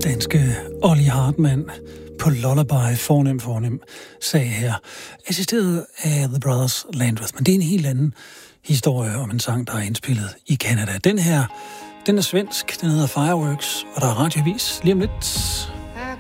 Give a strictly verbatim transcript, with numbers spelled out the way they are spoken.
danske Olli Hartmann på Lullaby, fornem, fornem sag her, assisteret af The Brothers Landreth. Men det er en helt anden historie om en sang, der er indspillet i Canada. Den her, den er svensk, den hedder Fireworks, og der er radioavis lige om lidt.